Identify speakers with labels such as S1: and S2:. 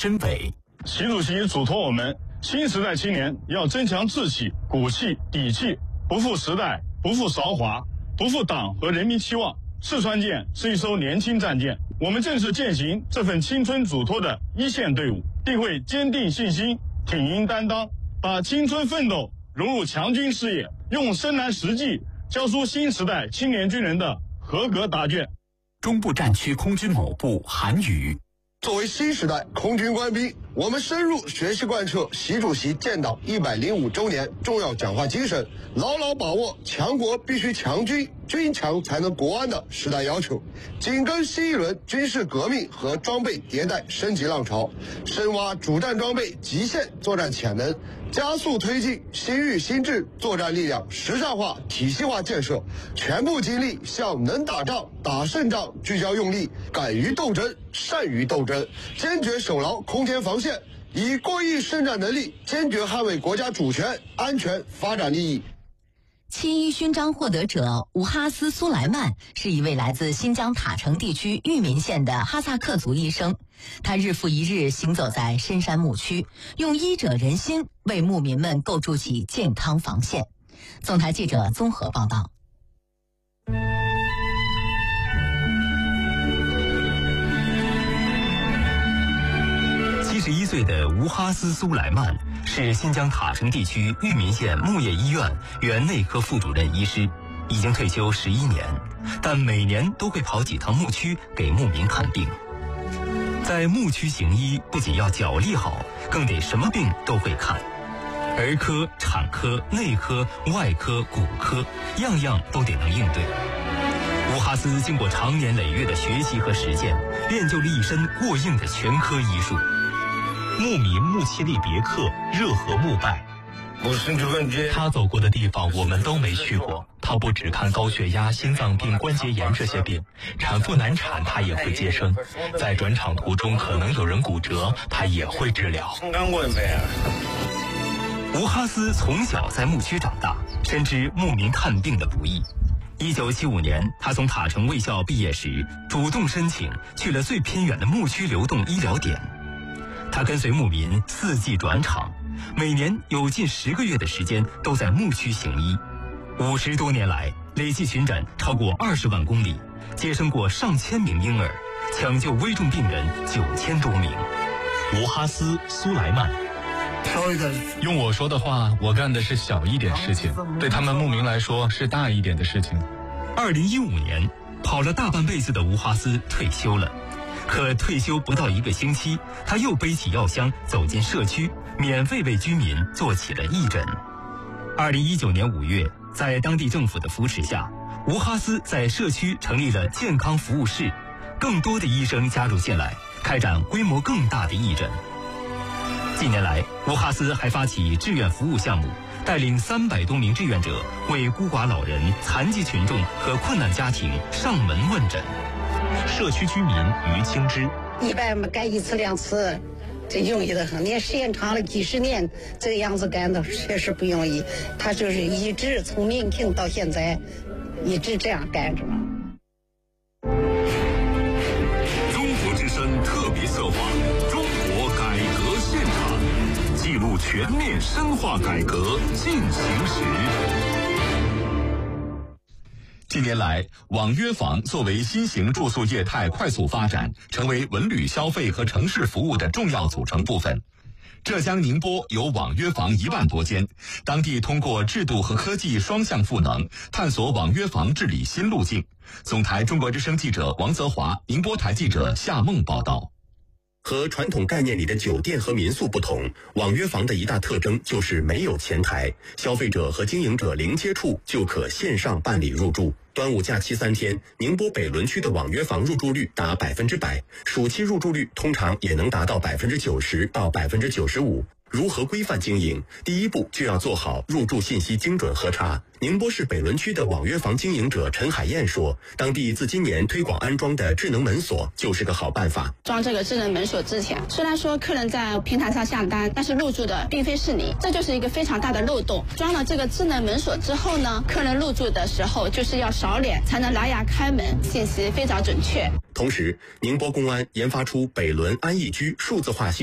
S1: 申伟。
S2: 习主席嘱托我们，新时代青年要增强志气、骨气、底气，不负时代，不负韶华，不负党和人民期望。四川舰是一艘年轻战舰，我们正是践行这份青春嘱托的一线队伍，定会坚定信心，挺膺担当，把青春奋斗融入强军事业，用深南实际教出新时代青年军人的合格答卷。
S1: 中部战区空军某部韩宇。
S3: 作为新时代空军官兵，我们深入学习贯彻习主席建党105周年重要讲话精神，牢牢把握强国必须强军，军强才能国安的时代要求，紧跟新一轮军事革命和装备迭代升级浪潮，深挖主战装备极限作战潜能，加速推进新域新制作战力量实战化体系化建设，全部精力向能打仗打胜仗聚焦用力，敢于斗争，善于斗争，坚决守牢空间防线，以过亿胜战能力坚决捍卫国家主权、安全、发展利益。
S4: 7·1勋章获得者吴哈斯·苏莱曼是一位来自新疆塔城地区玉民县的哈萨克族医生，他日复一日行走在深山牧区，用医者仁心为牧民们构筑起健康防线。总台记者综合报道。
S1: 71岁的吴哈斯·苏莱曼是新疆塔城地区玉民县牧业医院原内科副主任医师，已经退休11年，但每年都会跑几趟牧区给牧民看病。在牧区行医，不仅要脚力好，更得什么病都会看，儿科、产科、内科、外科、骨科，样样都得能应对。吴哈斯经过长年累月的学习和实践，练就了一身过硬的全科医术。牧民穆奇利别克热河牧拜，他走过的地方我们都没去过。他不只看高血压、心脏病、关节炎这些病，产妇难产他也会接生，在转场途中可能有人骨折，他也会治疗。吴哈斯从小在牧区长大，深知牧民看病的不易。1975年，他从塔城卫校毕业时，主动申请去了最偏远的牧区流动医疗点。他跟随牧民4季转场，每年有近10个月的时间都在牧区行医。50多年来，累计巡诊超过20万公里，接生过上千名婴儿，抢救危重病人9000多名。吴哈斯·苏莱曼。
S5: 用我说的话，我干的是小一点事情，对他们牧民来说是大一点的事情。
S1: 2015年，跑了大半辈子的吴哈斯退休了。可退休不到1个星期，他又背起药箱走进社区，免费为居民做起了义诊。2019年5月，在当地政府的扶持下，吴哈斯在社区成立了健康服务室，更多的医生加入进来，开展规模更大的义诊。近年来，吴哈斯还发起志愿服务项目，带领300多名志愿者为孤寡老人、残疾群众和困难家庭上门问诊。社区居民于清之，
S6: 一般干1次2次，这容易的很。连时间长了几10年，这个样子干的确实不容易。他就是一直从年轻到现在，一直这样干着。
S7: 中国之声特别策划《中国改革现场》，记录全面深化改革进行时。
S8: 近年来，网约房作为新型住宿业态快速发展，成为文旅消费和城市服务的重要组成部分。浙江宁波有网约房1万多间，当地通过制度和科技双向赋能，探索网约房治理新路径。总台中国之声记者王泽华，宁波台记者夏梦报道。
S9: 和传统概念里的酒店和民宿不同，网约房的一大特征就是没有前台，消费者和经营者零接触就可线上办理入住。端午假期3天，宁波北仑区的网约房入住率达100%，暑期入住率通常也能达到90%到95%。如何规范经营？第一步就要做好入住信息精准核查。宁波市北仑区的网约房经营者陈海燕说，当地自今年推广安装的智能门锁就是个好办法。
S10: 装这个智能门锁之前，虽然说客人在平台上下单，但是入住的并非是你，这就是一个非常大的漏洞。装了这个智能门锁之后呢，客人入住的时候就是要扫脸才能拿牙开门，信息非常准确。
S9: 同时，宁波公安研发出北仑安逸居数字化系